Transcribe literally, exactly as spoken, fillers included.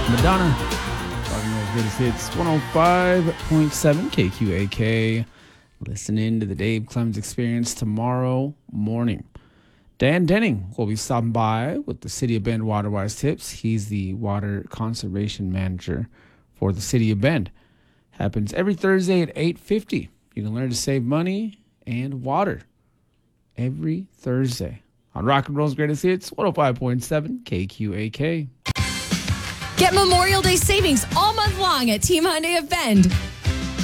Madonna. Talking over Greatest Hits one oh five point seven K Q A K. Listening to the Dave Clemens Experience tomorrow morning. Dan Denning will be stopping by with the City of Bend WaterWise tips. He's the water conservation manager for the City of Bend. Happens every Thursday at eight fifty. You can learn to save money and water every Thursday on Rock and Roll's Greatest Hits one oh five point seven K Q A K. Get Memorial Day savings all month long at Team Hyundai of Bend.